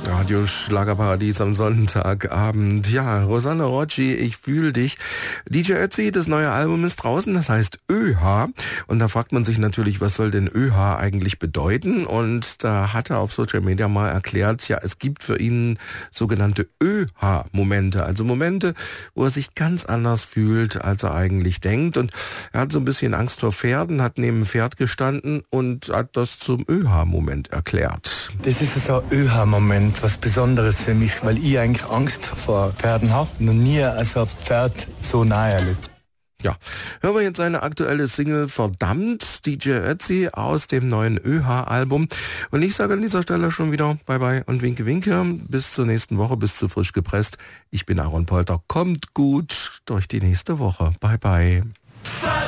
Radio Schlagerparadies am Sonntagabend. Ja, Rosanna Rocci, ich fühle dich. DJ Ötzi, das neue Album ist draußen, das heißt ÖH. Und da fragt man sich natürlich, was soll denn ÖH eigentlich bedeuten? Und da hat er auf Social Media mal erklärt, ja, es gibt für ihn sogenannte ÖH-Momente. Also Momente, wo er sich ganz anders fühlt, als er eigentlich denkt. Und er hat so ein bisschen Angst vor Pferden, hat neben dem Pferd gestanden und hat das zum ÖH-Moment erklärt. Das ist so ein ÖH-Moment, was Besonderes für mich, weil ich eigentlich Angst vor Pferden habe. Noch nie also ein Pferd so nahe erlebt. Ja, hören wir jetzt seine aktuelle Single Verdammt, DJ Ötzi aus dem neuen ÖH-Album. Und ich sage an dieser Stelle schon wieder Bye-bye und Winke Winke. Bis zur nächsten Woche, bis zu Frisch gepresst. Ich bin Aaron Polter. Kommt gut durch die nächste Woche. Bye-bye.